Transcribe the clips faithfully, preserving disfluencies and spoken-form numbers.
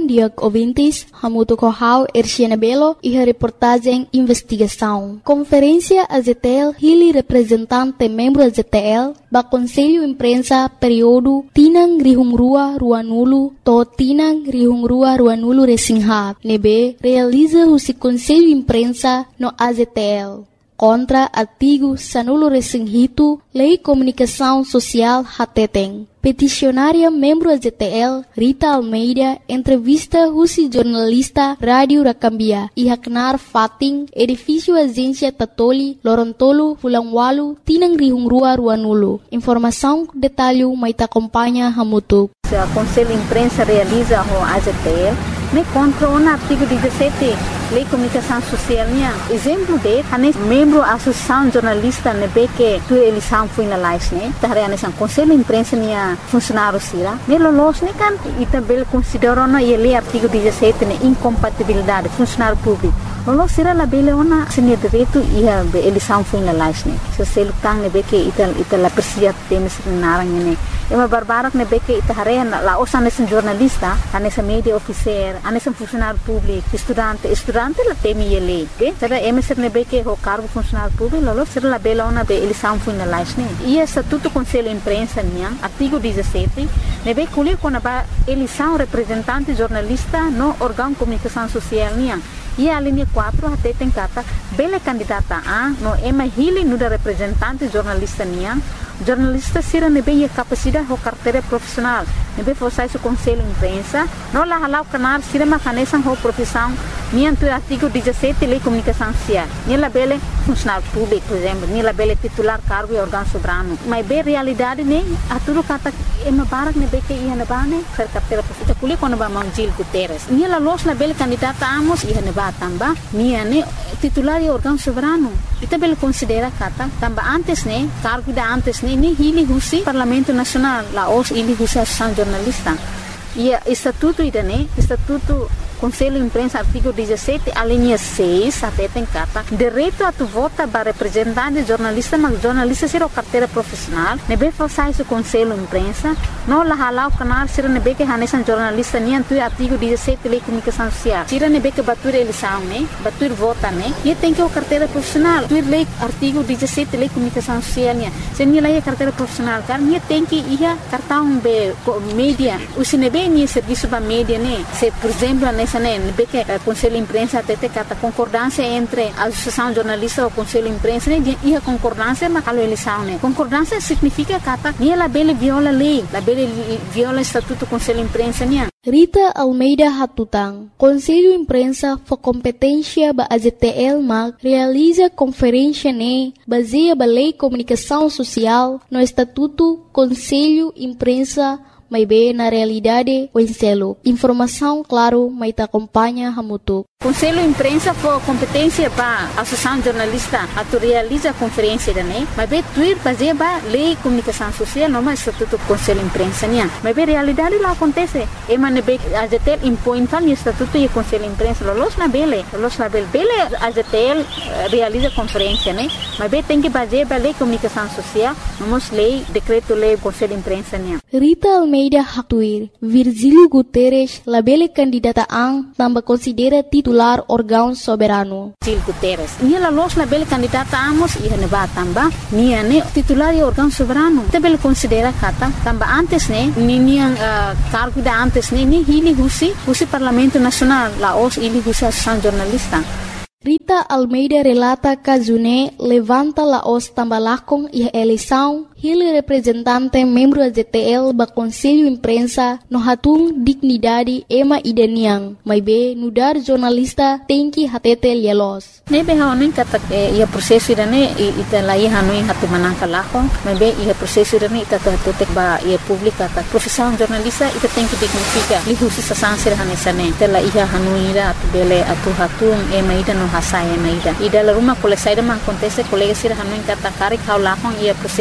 bom dia ouvintes, hamuto kohau Erciana Belo e a reportagem investigação. Conferência A Z T L hili representante membro A Z T L ba Conselho Imprensa período Tinang Rihungrua Ruanulu to Tinang Rihungrua Ruanulu Resingha nebe realiza o Conselho Imprensa no A Z T L. Contra artigo Sanulo Resinghito, Lei Comunicação Social Hateteng. Peticionária membro A Z T L, Rita Almeida, entrevista Rusi jornalista Rádio Rakambia e Haknar Fating, edifício Agência Tatoli, Lorontolo, Fulangwalu, Tinang Rihungrua Ruanulu. Informação, detalhe, mas acompanha Hamutu. O Conselho de Imprensa realiza o A Z T L, me contra o artigo dezessete, Lei Comunicação Social. Exemplo de, a membro da Associação Jornalista, ne que tu eleição foi na live, né? Taré nesse Conselho de Imprensa nia funcionário sira. Me lolos ne kan e também considerou na lei artigo dezessete ne incompatibilidade funcionário público. Lolos sira la bele ona senia direito e a eleição foi na live, né? Se se lutang ne que ital ital la persia temes narang ne. É uma barbarak ne que itaré la osa nesse jornalista, a nessa media officer, a nesse funcionário público, estudante, estudante la temi ele, ok? Será emisser ne que o cargo funcionário público, lolos sira la bele ona be eleição foi na live, né? E esse estatuto Conselho de Imprensa nia artigo dezessete, ne be colher quando ba eleição representante jornalista no órgão de comunicação social nia. E a linha quatro até tem cata bela candidata a no ema hili no da representante jornalista nia jornalista sira nebe a capacidade ou carteira profissional nebe forçar o Conselho de Imprensa no la halau canar sira ma canesan ho profissão nia do artigo dezessete Lei Comunicação Social nia la bela funcionário público por exemplo nia la bela titular cargo e órgão soberano mas bem realidade ne a tudo cata ema barak nebe que ia na bane ser carteira profissional kuli quando ba Mangil Guterres nia la los la bela candidata amos ia na tamba nia ne titular e órgão soberano ita bel considera kata tamba antes ne cargo da antes ne ni hili husi Parlamento Nacional la os ili husi Associação Jornalista e estatuto ida ne estatuto Conselho de Imprensa artigo dezessete a linha seis até tem cata direito a tu vota para representante jornalista mas jornalista ser o carteira profissional nebe forçar o Conselho de Imprensa não la halau canal ser nebe que hanesan jornalista nem tu artigo dezessete Lei Comunicação Social tira nebe que batur eleição né batur vota né e tem que o carteira profissional tu lei artigo dezessete Lei Comunicação Social né se nem lei carteira profissional car nem tem que ia cartão be mídia o sinebe nem serviço para mídia né se por exemplo nessa né que o Conselho de Imprensa até tem a concordância entre a Associação Jornalista e o Conselho de Imprensa né e a concordância mas a eleição né concordância significa que nem ela bela viola a lei la bela viola o estatuto do Conselho de Imprensa né Rita Almeida Hatutang, Conselho de Imprensa for competência ba A Z T L mag realiza conferência ne baseia ba Lei Comunicação Social no Estatuto Conselho de Imprensa mas bem na realidade o enselo. Informação, claro, mas te acompanha Hamutu. Conselho de Imprensa for competência para a Associação Jornalista a tu realiza a conferência da né, mas bem tuir baseia ba Lei Comunicação Social não mais estatuto Conselho de Imprensa nia. Mas bem realidade lá acontece. E man bem A Z T L impõe tal estatuto e Conselho de Imprensa los na bele, los na bele. Bele A Z T L realiza conferência né, mas bem tem que baseia ba Lei Comunicação Social, não mais lei, decreto lei Conselho de Imprensa nia. Rita Almeida Haktuir, Virgílio Guterres, la bele candidata ang também considera titular órgão soberano. Virgílio Guterres. Nia la los la bele candidata amos e neba tamba, nia ne titular e órgão soberano. Também considera kata tamba antes ne, ni nia uh, cargo da antes ne, ni hili husi, husi Parlamento Nacional, la os hili husi Associação Jornalista. Rita Almeida relata que June levanta la os tambalakong e a eleição ele representante membro da Z T L ba Conselho de Imprensa no hatung dignidade ema idaniang mas be nudar jornalista tem que hatete lielos nebe haonin kata ia prosesso irane ita lai hanoi hatu manangka lako mas be ia prosesso irane ita hatutek ba ia publika ta profissão jornalista ita tem que dignifica lihusi sa sansir hanesane ita la ia hanoi ira atu bele atu hatung ema ida no hasai ema ida ida la rumah kolesai da man acontece colega sira hanoi kata karik hau lakong ia prosesso de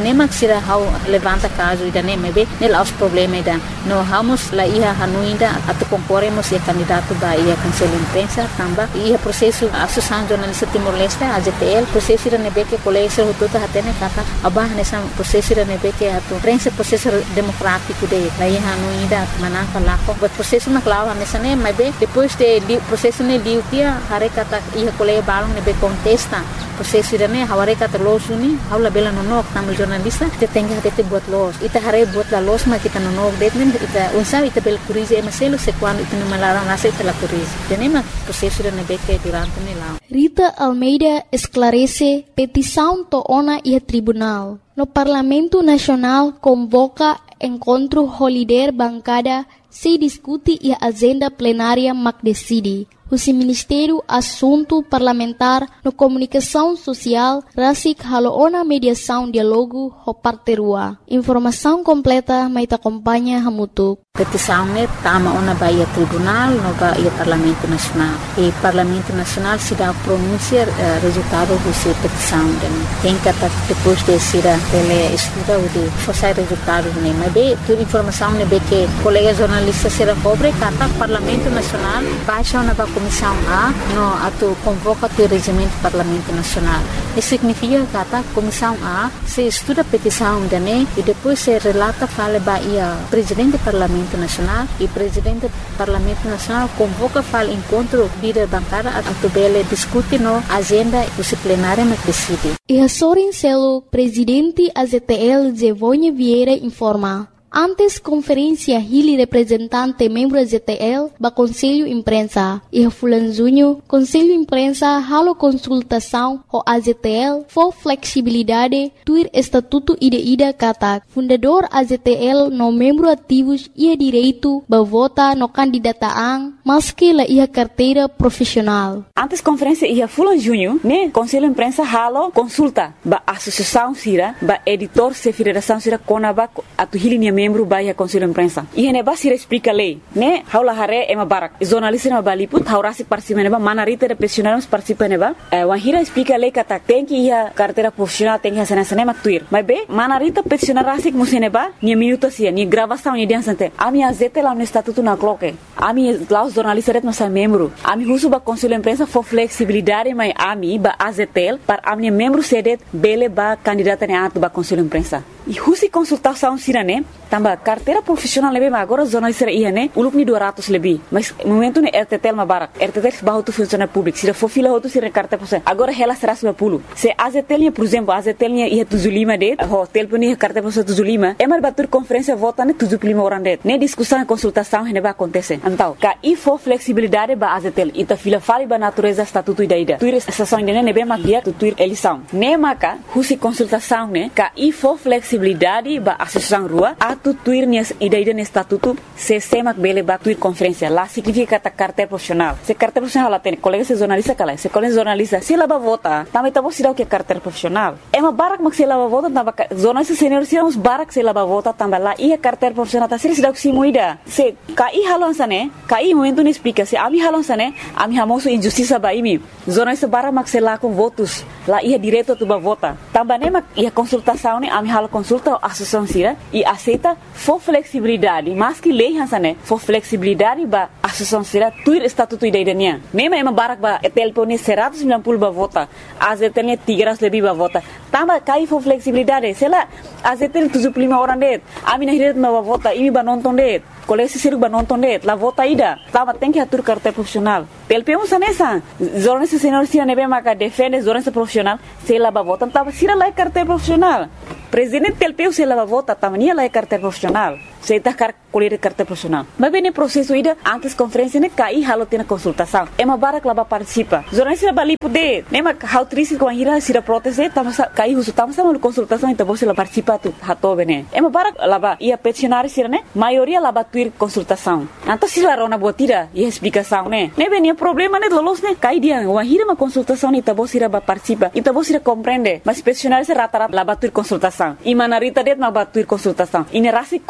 nem mak sira how levanta caso ida nem mebe nel aos problema ida no vamos la ia hanuinda atu concorremos e candidato ba ia conselho imprensa tamba ia processo associação jornalista Timor-Leste a J T L processo ida nebe que colégio hututa hatene kata abah nessa processo ida nebe que atu prensa processo democrático de la ia hanuinda manaka lako but processo na clava nessa nem mebe depois de processo ne liu dia hare kata ia colégio balong nebe contesta processo ida ne haware kata losuni haula bela nonok tamu jornalista te tenga te buat los ita hare buat la los ma kita nonok detmen ita unsa ita bel curize emaselo se quando ita no malaram nasa ita la curize tenema processo ida nebe que durante ne la Rita Almeida esclarece petição to ona e tribunal. No Parlamento Nacional convoca encontro holiday bancada se discute e a agenda plenária mac decide. O Ministério Assunto Parlamentar no Comunicação Social Rasik Haloona Mediação Diálogo ho Parterua. Informação completa mai te acompanha Hamutuk. Petição ne tama ona baia tribunal no baia Parlamento Nacional. E Parlamento Nacional se dá pronunciar uh, resultado dessa petição. Tem que depois de ser ele estuda o de forçar resultado ne. Mas bem, toda informação ne be que colega jornalista será pobre kata Parlamento Nacional baixa ona ba Comissão A no atu convoca o regimento Parlamento Nacional. Isso significa kata Comissão A se estuda a petição de ne e depois se relata fala baia presidente do Parlamento Nacional e presidente do Parlamento Nacional convoca para encontro líder bancada a tubele discute no agenda disciplinária na decide. E a Sorin Celo, presidente A Z T L Zevonha Vieira informa. Antes conferência Hili representante membro da Z T L ba Conselho Imprensa e Fulan Junho Conselho Imprensa halo consultação ho A Z T L for flexibilidade tuir estatuto ida ida kata fundador A Z T L no membro ativos ia direito ba vota no candidataan maski la ia carteira profissional. Antes conferência ia Fulan Junho ne Conselho Imprensa halo consulta ba associação sira ba editor se federação sira konaba atu Hili ni membro baia Conselho Imprensa. E hene ba sira explica lei, né? Haula hare ema barak. Jornalista na baliput haurasi participa neba manarita de profissionais participa neba. Eh, wahira explica lei kata tem que ia carteira profissional tem que ia sana sana maktuir. Mas be manarita profissional rasik museneba ni minuto sia ni gravação ni dia sante. Ami azete lá no estatuto na cloque. Ami lá os jornalistas ret nossa membro. Ami husu ba Conselho Imprensa for flexibilidade mai ami ba A Z T L para ami membro sedet bele ba candidata ne atu ba Conselho Imprensa. E husi consultação sira né? Tamba carteira profissional lebih agora jornalista ia né? Ulup ni dua ratus lebih. Mas momento ne R T T L ma barak. R T T L bahu tu funcionário público. Sira for fila hotu sira carteira profissional. Agora ela será sembilan puluh. Se A Z T L por exemplo, A Z T L ia tujuh puluh lima det. Ho telefon ia carteira profissional tujuh puluh lima. Emar batur conferência vota ne tujuh puluh lima orang det. Ne discussão e consultação hene ba acontece. Então, ka i for flexibilidade ba A Z T L. Ita fila fali ba natureza estatuto ida ida. Tuir estação ida ne be magia tu tuir eleição. Ne maka husi consultação ne ka i for flexibilidade ba associação rua atu tuir nias ida ida ne estatuto se semak bele ba tuir conferência lá significa kata carteira profissional se carteira profissional lá tem colega se jornalista kala se colega jornalista se lá ba vota também tá você dá o que carteira profissional é uma barak mak se lá ba vota tamba jornalista senior se uns barak se lá ba vota tamba lá ia carteira profissional tá se dá o que moida se kai halon sane kai momento ne explica se ami halon sane ami hamoso injustiça ba imi jornalista barak mak se lá com votos lá ia direto tu ba vota tamba ne mak ia consultação ne ami halo consulta associação sira e aceita for flexibilidade mas que lei hansane for flexibilidade ba associação sira tuir estatuto ida idania nema ema barak ba telpone seratus sembilan puluh ba vota A Z T L tiga ratus lebih ba vota tamba kai for flexibilidade sela A Z T L tujuh puluh lima orang det ami nahiret ma ba vota imi ba nonton det kolesi siruk ba nonton det la vota ida tamba tem que atur carteira profissional telpemo sanesa jornalista senior sira nebe maka defende jornalista profissional sela ba vota tamba sira lai carteira profissional presidente telpeu se lava vota tamania lá é carteira profissional se tá car colher carteira profissional mas bem no processo ida antes conferência ne cai halo tem consultação é uma barak lá participa jornalista bali poder nem ma how triste com a ira sira proteste tama cai uso tama sama consultação então você lá participa tu hato bene é uma barak lá ia peticionário sira né maioria lá tuir consultação então se lá rona botira e explicação né nem bem problema né lolos né cai dia uma ira uma consultação então você lá participa então você compreende mas peticionário se rata-rata lá tuir consultação e manarita det ma batuir consultação e nerasi contra lei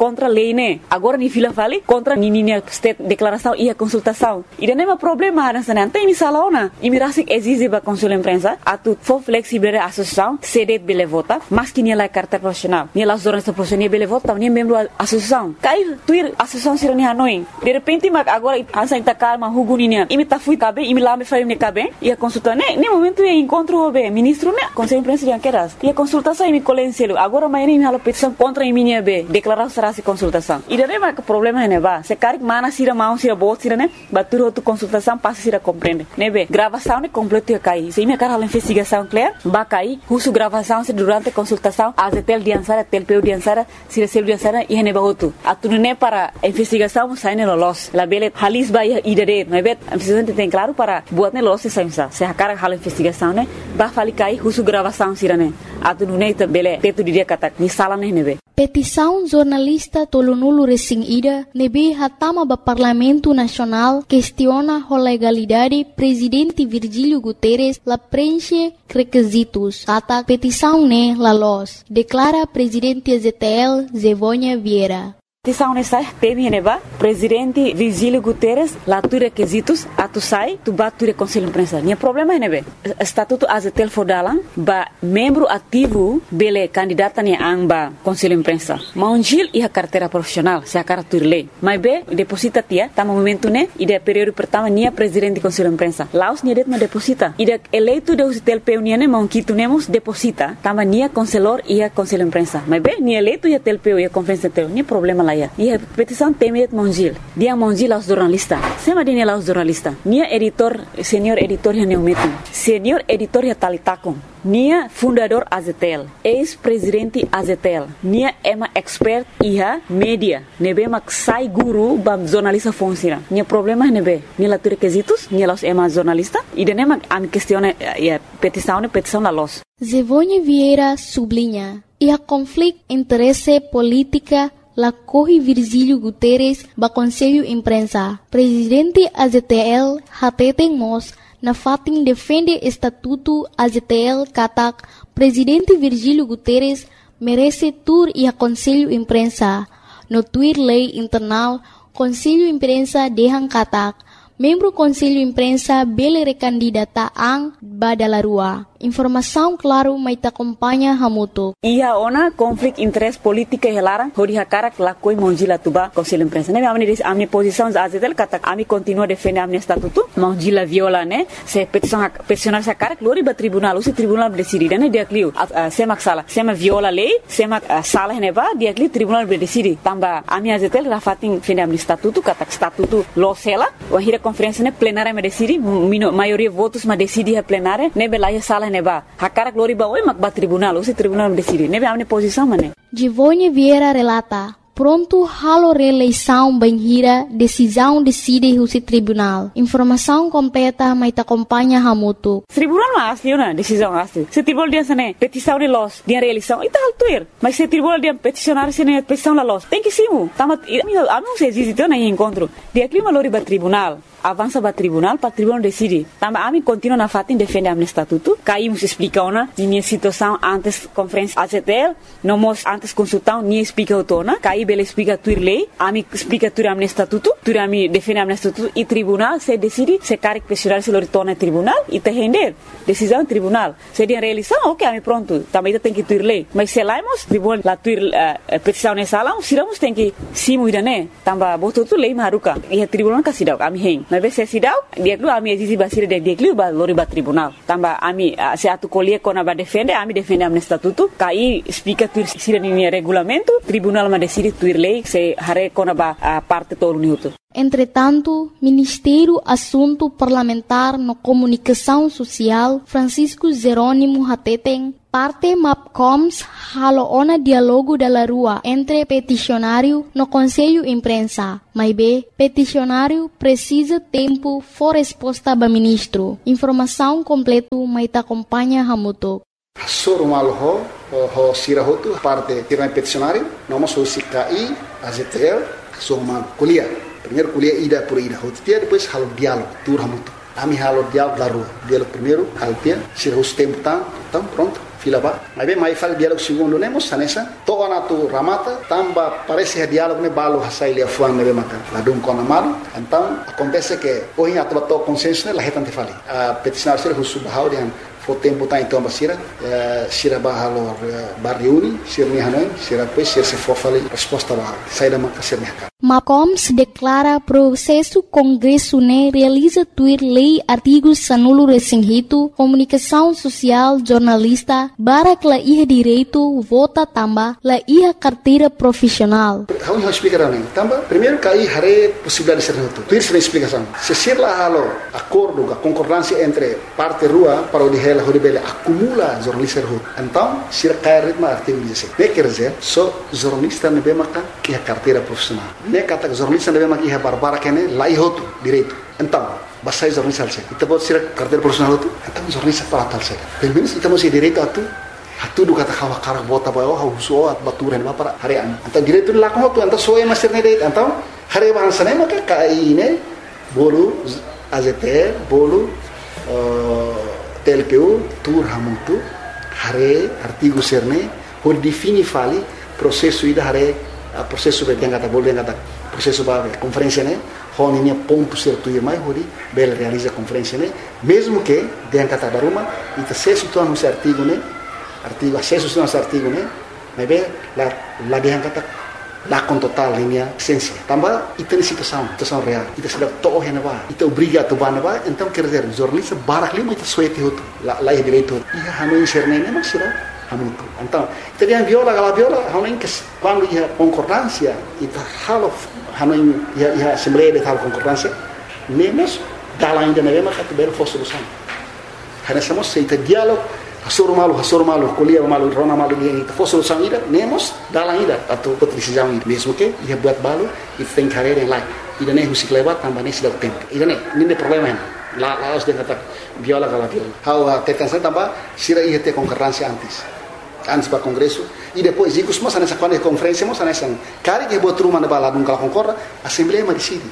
lei, né? Agora ni fila vale contra ni ni state declaração e a consultação. E não é problema nessa não tem ni salona. E me rasik exige ba conselho imprensa atu for flexible a associação cede bele vota, mas que ni la carta profissional. Ni la jornalista profissional bele vota, ni membro associação. Cai tuir associação sira ni hanoi. De repente mag agora ansa inta calma huguninia. E me ta fui cabe, e me lá me faria me cabe. E a consulta né, nem momento é encontro o ministro né, conselho imprensa de queras. E a consultação e me colenselo. Agora amanhã me hala petição contra a minha B, declarar será se consultação. E daí mas o problema é né, ba. Se cari mana sira mão sira bot sira né, batur outra consultação passa sira compreende. Né be, gravação né completo ia cair. Se me cara a investigação clear, ba cair, uso gravação se durante a consultação, a tel diansara, tel peu diansara, sira sel diansara e ne ba outro. A tu né para a investigação sai né los. La bele halis ba e dere, né be, a investigação tem claro para buat né los se sai. Se a cara hala investigação né, ba fali cair, uso gravação sira né. A tu né ita bele, teto dia kata ni sala né nebe. Petição jornalista tolonulu resing ida nebe hatama ba Parlamento Nacional questiona a legalidade presidente Virgílio Guterres la preenche requisitos. Ata petição ne la los, declara presidente Z T L Zevônia Vieira. Petição nessa teme neba presidente Virgílio Guterres lá tu requisitos a tu sai tu bat tu conselho imprensa. Nia problema é nebe estatuto A Z T L fodalan ba membro ativo bele candidata ni amba conselho imprensa. Maunjil e a carteira profissional se a cara tu lei. Mas be deposita tia tá momento né e de período pertama nia presidente conselho imprensa. Laos nia det ma deposita. E de eleito de O Z T L P nia ne maunquito nemos deposita tama nia conselor e a conselho imprensa. Mas be nia eleito e a T L P e a conferência teu nia problema lá. E a petição temet Mongil. Dia Mongil aos jornalista. Sema dia aos jornalista. Nia editor, senior editor ya neumetum. Senior editor ya talitakon. Nia fundador A Z T L. Ex-presidente A Z T L. Nia ema expert iha media. Nebe mak sai guru bam jornalista funciona. Nia problema nebe. Nia la tu requisitos. Nia los ema jornalista. E de nema am questione ya petição ne petição la los. Zevônia Vieira sublinha. E a conflito interesse política la corre Virgílio Guterres ba Conselho Imprensa. Presidente A Z T L hateten mos na fatin defende estatuto A Z T L katak Presidente Virgílio Guterres merece tur e a Conselho Imprensa. No tuir lei internal Conselho Imprensa dehan katak membro Conselho Imprensa bele recandidata ang badalarua. Informação claro mai ta acompanha hamuto. Ia ona conflito interesse política helara hori hakara la koi monjila tuba Conselho Imprensa. Ne amni dis amni posição A Z T L kata ami continua defende amni estatuto monjila viola ne se petição peticionar sa cara glori ba tribunal usi tribunal decide ne dia clio sema sala sema viola lei sema sala ne ba dia clio tribunal decide tamba ami A Z T L rafatin defende amni estatuto kata estatuto lo sela o hira conferência ne plenária me decide maioria votos ma decide a plenária ne belaia sala neba hakara glori ba oi mak ba tribunal usi tribunal decide nebe amne posição mane. Zevônia Vieira relata pronto halo reeleição banhira decisão decide o tribunal. Informação completa mai ta acompanha hamuto. Tribunal ma asli na decisão asli. Se tribunal dia sene petição de los dia reeleição ita altuir. Mas se tribunal dia peticionar sene petição la los. Tem que simu. Tama amo se existe na encontro. Dia clima lori ba tribunal. Avança para tribunal, para tribunal decide. Também a mim continua na fatin defende a estatuto. Caímos explica ona, minha situação antes conferência A Z T L, não mos antes consultão, nem explica o tona. Caí bela explica tuir lei, a mim explica tuir a estatuto, tuir a mim defende a estatuto e tribunal se decide se cara que pessoal se retorna tribunal e te render decisão tribunal. Se dia realização, ok, a mim pronto. Também tem que tuir lei. Mas se laimos tribunal la tuir uh, petição nessa lá, se lamos tem que simu ida né. Também botou tu lei maruca e a tribunal casidau a mim hen. Mas se sidau dia klu ami exizi basir dia dia klu ba lori ba tribunal tamba ami se atu colher kona ba defende ami defende am estatuto kai explica tu sira ni regulamento tribunal ma decide tuir lei se hare kona ba parte todo minuto. Entretanto, Ministério Assunto Parlamentar no Comunicação Social Francisco Jerônimo Hateten parte MAPCOMS haloona diálogo da rua entre peticionário no Conselho Imprensa. Mas B, peticionário precisa tempo for resposta ba ministro. Informação completo mai ta acompanha hamuto. Soro malho ho sirahotu parte tirna peticionário, nome sou C K I, A Z T L, sou uma colher. Primeiro colher ida por ida, depois halo diálogo, tur hamuto. A mim halo diálogo da rua. Diálogo primeiro, alpia, se o tempo tá, então pronto. Fila ba. Mas bem, mas fala diálogo segundo, né, moça, nessa. Toda na tu ramata, tamba parece que diálogo né balo hasai lia fuan né maka. Lá dum com amado. Então, acontece que hoje a tua consciência né, lá retante fali. A peticionar ser o subhau de o tempo tá então basira, sira bahalo barriuni, sira ni hanoi, sira pois sira se for fali resposta ba. Sai da maka ser mercado. Macom se declara processo Congresso né realiza tuir lei artigos sanulo resinghito, comunicação social, jornalista, barak la iha direito, vota tamba, la iha carteira profissional. How you explicar não? Tamba, primeiro cai hare possibilidade de ser noto. Tuir se explicação. Se ser lá halo acordo, a concordância entre parte rua para o de ela horibele acumula jornalista rua. Então, se cai ritmo artigo dezessete. Ne quer dizer, só jornalista ne bem maka iha carteira profissional. Ne kata jornalista ne bem maka iha barbara kene lá ihoto direito. Então, basai jornalista alse. Kita buat sira carteira profissional tu. Então jornalista para tal se. Pelo menos kita masih direito atu. Atu do kata kawa karak bota bawa hau so at baturan ba para harian. Então direito lá com tu, então só é master ne direito. Então, hari bahasa ne maka kai ne bolu A Z T L, bolu T L P U, tur hamutu, hare artigo serne, hor defini fali processo ida hare processo be tengata bol tengata processo ba conferência né, hon ini ponto certo ir mais hori bel realiza conferência né, mesmo que tengata daruma ita se situan no artigo né, artigo acesso no artigo né, mas be la la tengata lá com total linha essência. Também ita situação, situação real. Ita sudah toh hena ba, ita obriga tu bana ba, então quer dizer, jornalista barak lima ita suete hotu, lá lá direito. Ia hanu inserne ne mas sudah hamutu. Então, ita dia viola gala viola, hanu que quando ia concordância, ita halo hanu ia ia assembleia de tal concordância, nemos dala ainda ne ma kat ber fo solução. Hana samos ita diálogo Hasur malu, hasur malu, kuliah malu, rona malu dia itu. For solução ida, nemos dalam ida atau outra decisão ida. Mesmo que ia buat balu, itu tem carreira em lá. Ida nem musik lewat tambah nem sudah tempo. Ida nem, ini problema hen. Lá lá os dia kata viola kala viola. How tekan saya tambah sira ia ter concorrência antes. Antes para congresso e depois ikut semua sana quando conferência mo sana san. Kari que buat rumah na bala nung kala concorda, assembleia ma decide.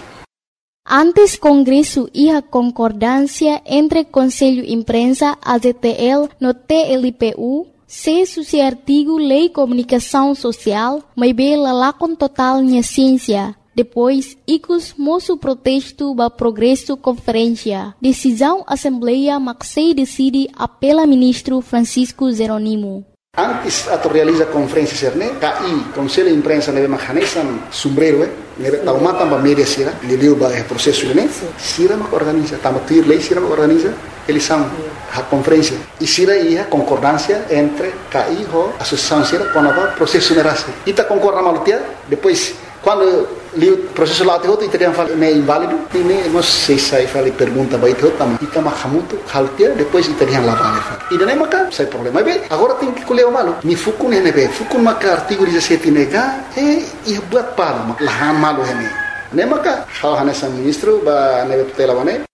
Antes Congresso iha concordância entre Conselho Imprensa, A Z T L, no T L P U, se suci artigo Lei Comunicação Social, mas bela lá com total minha ciência. Depois, icus moço protesto ba progresso conferência. Decisão Assembleia Maxei decide apela ministro Francisco Zeronimo. Antes atau realiza conferência serne, K I, Conselho de Imprensa nebe mahanesan sombrero, nebe tauma tamba media sira, liliu ba é processo né, sira mak organiza, tamba tuir lei sira mak organiza, eles são a conferência e sira ia concordância entre K I ho associação sira com a processo nerase. Ita concorda malutia, depois quando liu processo lá teu itu yang fala é inválido, ini nós sei sai fala pergunta baik teu tama, ita mahamutu haltia, depois ita yang lá vale. E daí maka sai problema. Bem, agora tem que colher o malo. Ni fukun hene be, fukun maka artigo dezessete nega, eh ia buat pala, mak lahan malo hene. Ne maka hal hanesan ministro ba nebe tutela bane.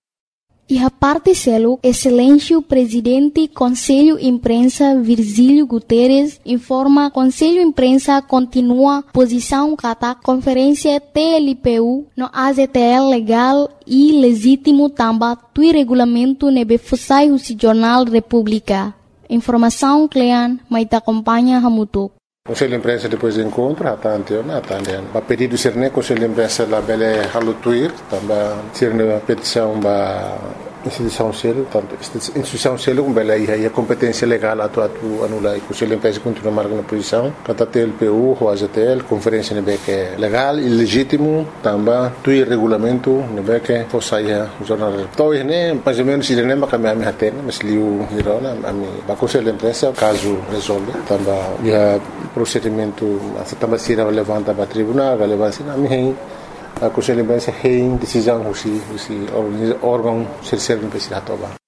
E a parte selo, excelêncio presidente Conselho Imprensa Virgílio Guterres informa Conselho Imprensa continua posição kata conferência T L P U no A Z T L legal e legítimo tamba tui regulamento nebe fusai o Jornal República. Informação Clean, mas acompanha Hamutuk. Conselho de Imprensa depois do encontro, até anterior, até anterior. A pedido do Serne, Conselho de Imprensa lá bele halutuir, também Serne a petição da instituição selo, tanto instituição selo como bele aí a competência legal atu atu anula e Conselho de Imprensa continua marcando posição, cada T L P U, o A Z T L, conferência nebe que é legal e legítimo, também tui regulamento nebe que fosse aí o jornal. Então, né, mais ou menos Serne mas kami ami haten, mas liu hirona ami ba Conselho de Imprensa caso resolve, também ia procedimento também se levanta para tribunal, relevância na minha a Conselho de Imprensa tem decisão se se órgão ser serve para se atobar.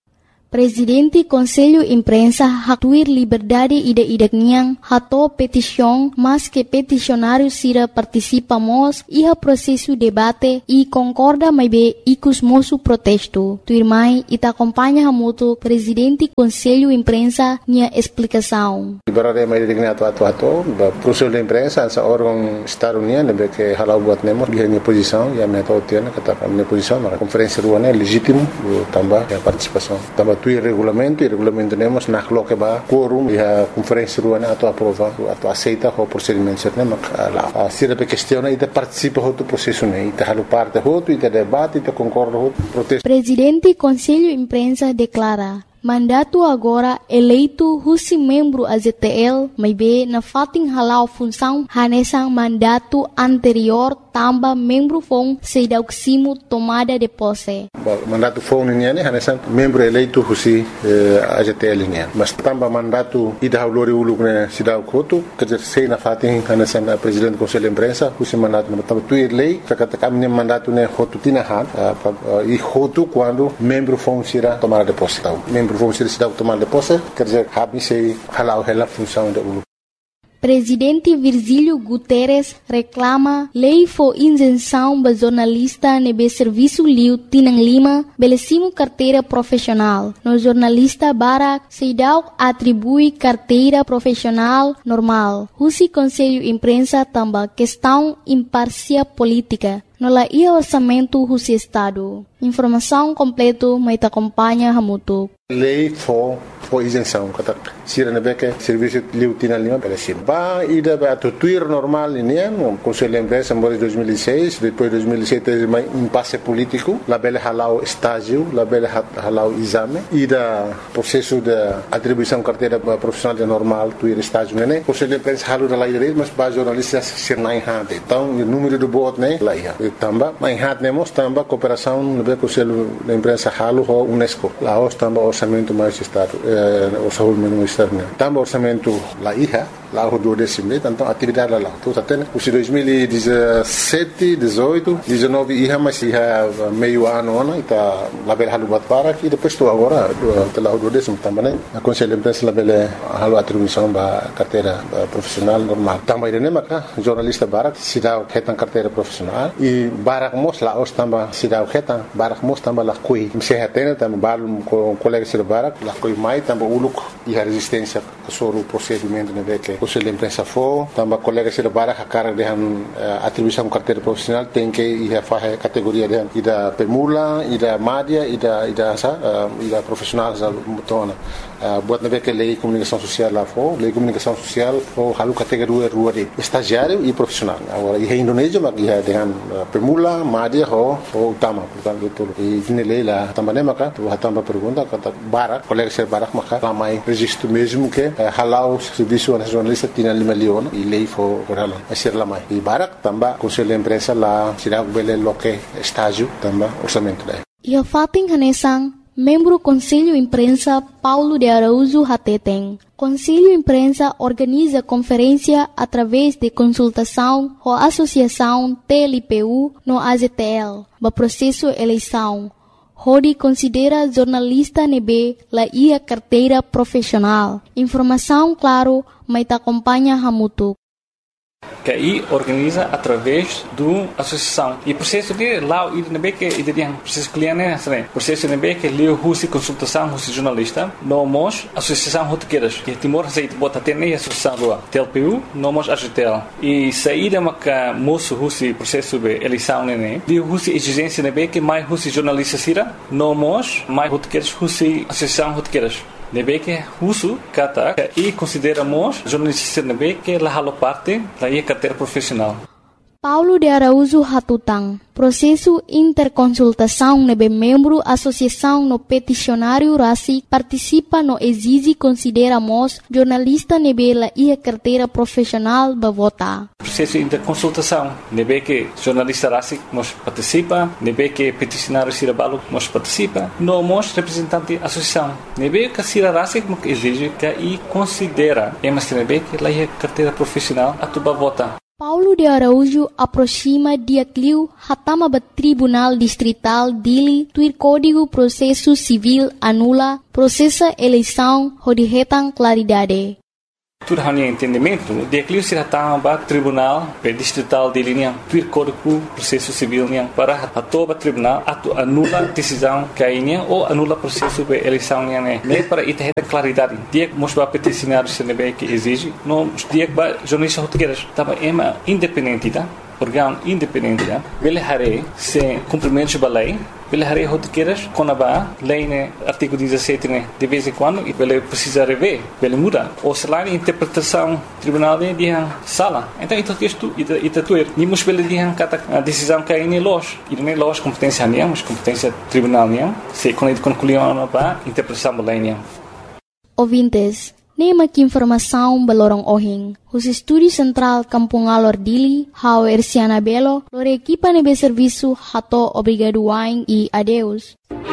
Presidente Conselho Imprensa hatuir liberdade ide-ideknya hato petição, mas que peticionário sira participamos iha processo debate e concorda mais bem icus moço protesto. Tuirmai ita acompanha hamuto Presidente Conselho Imprensa nia explicação. Liberdade mais ideknya ato ato ato, Conselho Imprensa essa órgão Estado União, lembra que halau buat nemos dia minha posição, ya minha tautiana kata minha posição, mas conferência ruana é legítimo tambah a participação. Tambah tu regulamento, e regulamento temos na coloca ba quórum e a conferência ruana ato aprova, ato aceita o procedimento certo, mas lá se a questão e participa do processo né, e halu parte outro e debate e concorda outro protesto. Presidente Conselho Imprensa declara mandato agora eleito husi membro A Z T L, mas bem na fating halau função hanesang mandato anterior tamba membro fong sedauksimo tomada de posse. Mandato fong niya ni hanesang membro eleito husi eh, A Z T L niya. Mas tamba mandato ida haulori uluk ne sidaw koto kerja sei na fating hanesang presidente Conselho Imprensa husi mandato na tamba tuir lei kakata kami mandato ne hotu tinahan uh, e hotu quando membro fong sira tomada de posse. Membro fong sira sidaw tomada de posse kerja kami sei halau hela função de uluk. Presidente Virgílio Guterres reclama lei for isenção ba jornalista nebe serviço liu Tinang Lima belecimo carteira profissional. No jornalista Barak Seidau atribui carteira profissional normal. Husi Conselho Imprensa tamba questão imparcial política. No la ia orçamento husi Estado. Informação completo mais acompanha hamuto. Lei for for isenção kata sira na beke serviço liu Tinang Lima belecim. Ba ida ba tuir normal ini no Conselho Imprensa em dois mil e seis, depois dois mil e sete mais impasse político, la bele halau estágio, la bele halau exame, ida processo de atribuição carteira profissional de normal tuir estágio né. Conselho Imprensa halu da lei direito, mas ba jornalistas sir na enhate. Então o número do voto né lá ia. Tamba, mas enhate nemos tamba cooperação no be Conselho da Imprensa halu ho UNESCO. Lá os tamba orçamento mais estado, eh, orçamento mais estado né. Tamba orçamento lá ia. Lá o do décimo, então atividade lá. Então até os dois mil e dezessete, dezoito, dezenove ia mas ia meio ano ano está lá bela halu bat para e depois estou agora do lá o do décimo também né. A Conselho de Imprensa lá bela halu atribuição ba carteira profissional normal. Também né maca jornalista Barak se dá retan carteira profissional e Barak mos lá os também se dá retan Barak mos também lá coi. Se retena também bal com colega de Barak lá coi mais também uluk e a resistência sobre o procedimento né que Conselho de Imprensa for, também colegas de Barak a cara de uh, atribuição carteira profissional tem que ir a fazer categoria de ida pemula, ida média, ida ida sa, uh, ida profissional sa mutona. Uh, buat nabe que lei comunicação social lá for, lei comunicação social for halu categoria rua de estagiário e profissional. Agora e Indonésia mas ia dengan uh, pemula, média ho, ho utama, portanto tudo. E ini lei lá também maka, tu também pergunta kata Barak, colegas de Barak maka ramai registro mesmo que uh, halau serviço nacional Tinang Lima Leon e lei for oral asir lamai e Barak tamba Conselho de Imprensa lá sira bele loke estágio tamba orçamento daí. Ia fating hanesang membro Conselho Imprensa Paulo de Araújo Hateteng. Conselho Imprensa organiza conferência através de consultação ou associação T L P U no A Z T L, ba processo eleição. Hodi considera jornalista nebe la ia carteira profissional. Informação claro, mas te acompanha hamutu. Que aí organiza através do associação e processo de lá e nebe que e tem processo cliente né processo nebe que leu husi consultação husi jornalista nomos associação rotequeiras que Timor aceita bota ter nem associação rua T L P U nomos A Z T L e saída maca moço husi processo de eleição né de husi exigência nebe que mais husi jornalista sira nomos mais rotequeiras husi associação rotequeiras nebe que uso kata e consideramos jornalista nebe que la halo parte da ia carteira profissional. Paulo de Araújo Hatutang. Processo interconsultação nebe membro associação no peticionário Rasi participa no exige consideramos jornalista nebe la ia carteira profissional ba vota. Processo interconsultação nebe que jornalista Rasi nos participa, nebe que peticionário Sirabalo nos participa, nomos representante associação. Nebe que Sira Rasi exige que e considera, mas nebe que la ia carteira profissional a tuba vota. Paulo de Araújo aproxima Diacliu hatama ba Tribunal Distrital Dili tuir Código Processo Civil anula processa eleição rodihetang claridade. Tudo hanya entendimento, Diacliu se hatama ba Tribunal Distrital Dili niang tuir Código Processo Civil niang para atoba tribunal atu anula decisão kainya ou anula processo de eleição niang ne. Ne para ita claridade. Diak mos ba peticionário se nebe que exige, no diak ba jornalista rotegueiras tava ema independente tá? Órgão independente tá? Bele hare se cumprimentos ba lei, bele hare rotegueiras quando ba lei né artigo dezessete né de vez em quando e bele precisa rever, bele muda. Ou se lá interpretação tribunal né dia sala. Então isso texto ita ita tuer. Ni mos bele dia kata a decisão que aí loja. E nem loja competência niang, mas competência tribunal niang. Se quando concluiu ba interpretação ba lei niang. Ouvintes, nema que informação balorong ohing. Os estúdios central Kampung Alor Dili, hao Erciana Belo, lore equipa nebe serviço hato obrigado wain e adeus.